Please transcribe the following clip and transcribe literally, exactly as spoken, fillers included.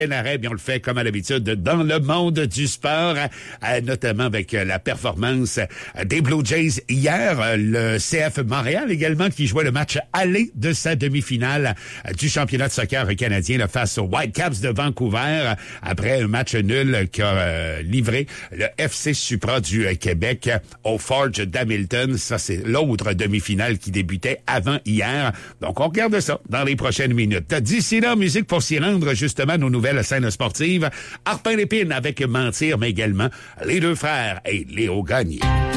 arrêt, bien on le fait comme à l'habitude dans le monde du sport, euh, notamment avec euh, la performance euh, des Blue Jays hier, euh, le C F Montréal également qui jouait le match aller de sa demi-finale euh, du championnat de soccer canadien là, face aux Whitecaps de Vancouver euh, après un match nul qu'a euh, livré le F C Supra du euh, Québec euh, au Forge d'Hamilton. Ça, c'est l'autre demi-finale qui débutait avant hier. Donc, on regarde ça dans les prochaines minutes. D'ici là, musique pour s'y rendre justement nos nouvelles la scène sportive. Arpin Lépine avec Mentir, mais également Les Deux Frères et Léo Gagné.